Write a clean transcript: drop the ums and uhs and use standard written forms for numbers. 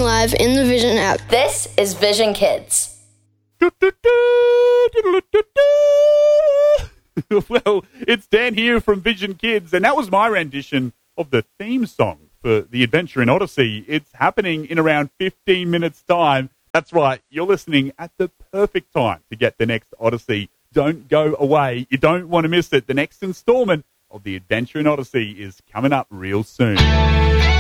live in the Vision app. This is Vision Kids. Well, it's Dan here from Vision Kids, and that was my rendition of the theme song for The Adventure in Odyssey. It's happening in around 15 minutes' time. That's right, you're listening at the perfect time to get the next Odyssey. Don't go away. You don't want to miss it. The next installment of The Adventure in Odyssey is coming up real soon.